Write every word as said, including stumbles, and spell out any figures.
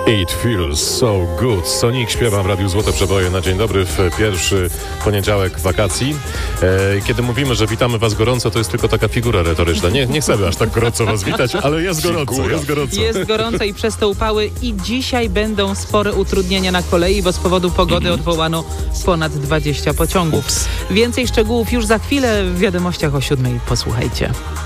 It feels so good. Sonic śpiewa w Radiu Złote Przeboje na dzień dobry w pierwszy poniedziałek wakacji. E, kiedy mówimy, że witamy was gorąco, to jest tylko taka figura retoryczna. Nie, nie chcemy aż tak gorąco was witać, ale jest gorąco, jest gorąco. Jest gorąco i przez te upały i dzisiaj będą spore utrudnienia na kolei, bo z powodu pogody mm. odwołano ponad dwadzieścia pociągów. Ups. Więcej szczegółów już za chwilę w wiadomościach o siódmej. Posłuchajcie.